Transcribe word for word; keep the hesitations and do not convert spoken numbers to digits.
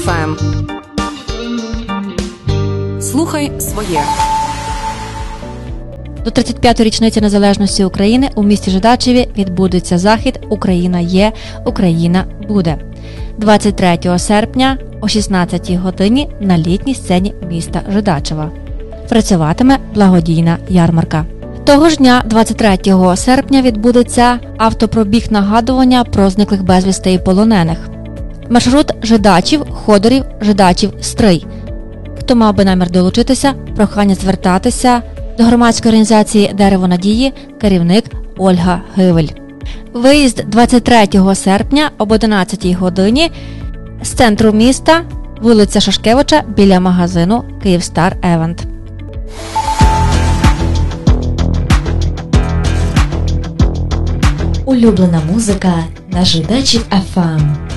еф ем. Слухай своє. До тридцять п'ятої річниці незалежності України у місті Жидачеві відбудеться захід «Україна є, Україна буде» двадцять третього серпня о шістнадцятій годині на літній сцені міста Жидачева. Працюватиме благодійна ярмарка. Того ж дня, двадцять третього серпня, відбудеться автопробіг нагадування про зниклих безвісти і полонених. Маршрут Жидачів, Ходорів, Жидачів, Стрий. Хто мав би намір долучитися, прохання звертатися до громадської організації «Дерево надії», керівник Ольга Гивель. Виїзд двадцять третього серпня об одинадцятій годині з центру міста, вулиця Шашкевича, біля магазину «Київстар Евент». Улюблена музика на Жидачів еф ем.